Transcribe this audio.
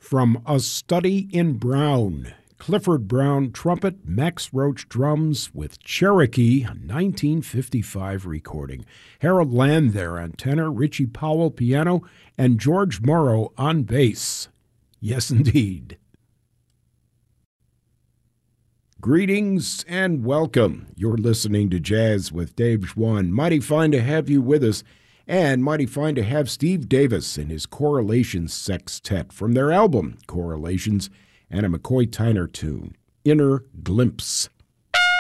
From A Study in Brown, Clifford Brown trumpet, Max Roach drums with Cherokee, a 1955 recording. Harold Land there on tenor, Richie Powell piano, and George Morrow on bass. Yes, indeed. Greetings and welcome. You're listening to Jazz with Dave Schwann. Mighty fine to have you with us, and mighty fine to have Steve Davis and his Correlations Sextet from their album, Correlations, and a McCoy Tyner tune, Inner Glimpse.